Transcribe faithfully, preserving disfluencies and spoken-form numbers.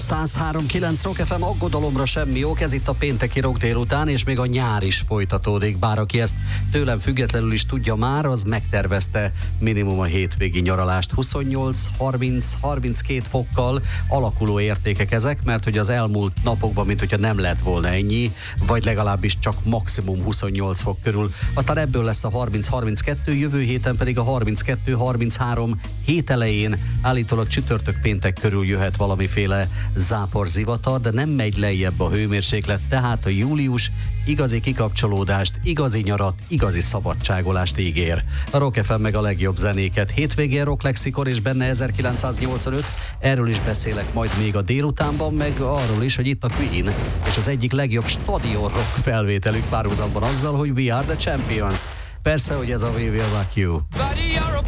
száz három kilenc Rock ef em, aggodalomra semmi ok, ez itt a pénteki rock délután, és még a nyár is folytatódik, bár aki ezt tőlem függetlenül is tudja már, az megtervezte minimum a hétvégi nyaralást. huszonnyolc, harminc, harminckét fokkal alakuló értékek ezek, mert hogy az elmúlt napokban, mint hogyha nem lett volna ennyi, vagy legalábbis csak maximum huszonnyolc fok körül. Aztán ebből lesz a harminc-harminckettő, jövő héten pedig a harminckettő harminchárom, hét elején állítólag csütörtök péntek körül jöhet valamiféle záporzivatar, de nem megy lejjebb a hőmérséklet, tehát a július igazi kikapcsolódást, igazi nyarat, igazi szabadságolást ígér. A Rock ef em meg a legjobb zenéket. Hétvégén Rock Lexikon és benne ezerkilencszáznyolcvanöt, erről is beszélek majd még a délutánban, meg arról is, hogy itt a Queen, és az egyik legjobb stadion rock felvételük párhuzamban azzal, hogy We Are The Champions. Persze, hogy ez a We Will Rock You.